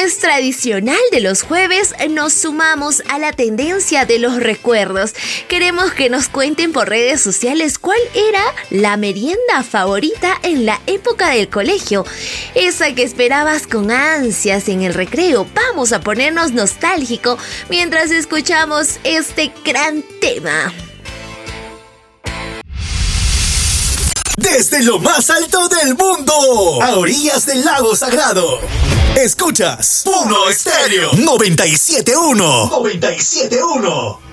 es tradicional de los jueves, nos sumamos a la tendencia de los recuerdos. Queremos que nos cuenten por redes sociales cuál era la merienda favorita en la época del colegio. Esa que esperabas con ansias en el recreo. Vamos a ponernos nostálgico mientras escuchamos este gran tema. Desde lo más alto del mundo, a orillas del lago Sagrado, escuchas Puno Estéreo 97.1. 97.1.